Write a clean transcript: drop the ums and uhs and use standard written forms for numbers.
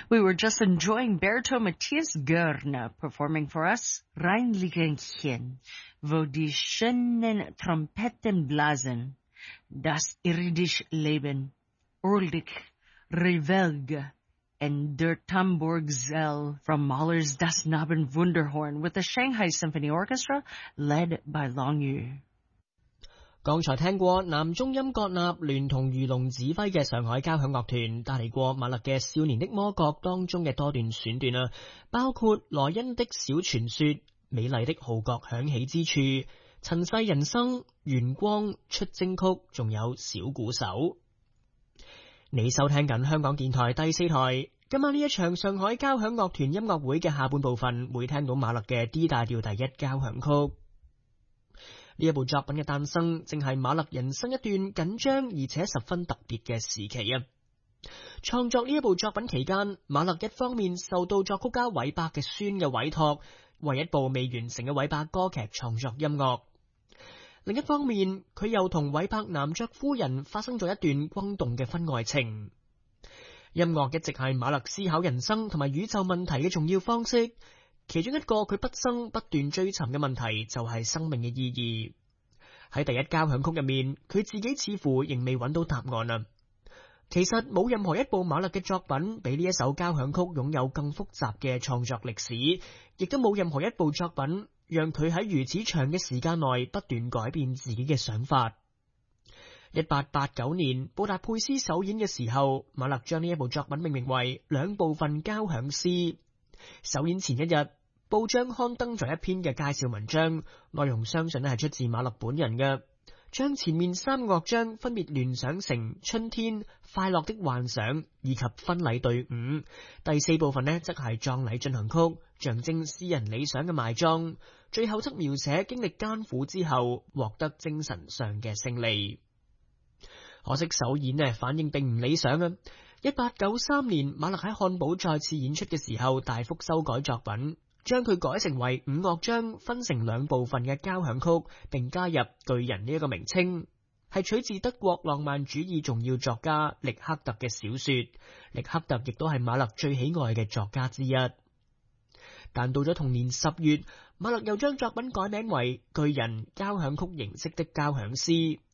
We were just enjoying baritone Matthias Görner performing for us Rheinlikchen, wo die schönen Trompeten blasen, das irdische Leben, Ulrich Revelge, and Der Tambourgsell from Mahler's Das Nabenwunderhorn with the Shanghai Symphony Orchestra led by Long Yu。 剛才聽過南中音國立聯同魚龍指揮嘅上海交響樂團帶嚟過馬勒嘅《少年的魔角》當中嘅多段選段啊，包括萊茵的小傳說、美麗的號角響起之處、塵世人生、圓光、出征曲，仲有小鼓手。你收聽緊香港電台第4台，今晚呢一場上海交響樂團音樂會嘅下半部分會聽到馬勒嘅 D 大調第一交響曲。呢一部作品嘅誕生正係馬勒人生一段緊張而且十分特別嘅時期啊！創作呢一部作品期間，馬勒一方面受到作曲家韋伯嘅孫嘅委託，為一部未完成嘅韋伯歌劇創作音樂；另一方面，佢又同韋伯男爵夫人發生咗一段轟動嘅婚外情。音樂一直係馬勒思考人生同埋宇宙問題嘅重要方式。其中一個佢畢生不斷追尋嘅問題就係生命嘅意義。喺第一交響曲入面，佢自己似乎仍未揾到答案啊。其實冇任何一部馬勒嘅作品比呢一首交響曲擁有更複雜嘅創作歷史，亦都冇任何一部作品讓佢喺如此長嘅時間內不斷改變自己嘅想法。1889年布達佩斯首演嘅時候，馬勒將呢一部作品命名為兩部分交響詩。首演前一日，報章刊登咗一篇嘅介紹文章，內容相信係出自馬勒本人嘅，將前面三個樂章分別聯想成春天、快樂的幻想以及婚禮隊伍。第四部分呢，則係葬禮進行曲，象徵詩人理想嘅埋葬。最後則描寫經歷艱苦之後獲得精神上嘅勝利。可惜首演呢，反應並唔理想啊！1893年，馬勒喺漢堡再次演出嘅時候，大幅修改作品，將佢改成為5樂章分成兩部分嘅交響曲，並加入巨人呢一個名稱，係取自德國浪漫主義重要作家力克特嘅小說。力克特亦都係馬勒最喜愛嘅作家之一。但到咗同年10月，馬勒又將作品改名為巨人交響曲形式的交響詩。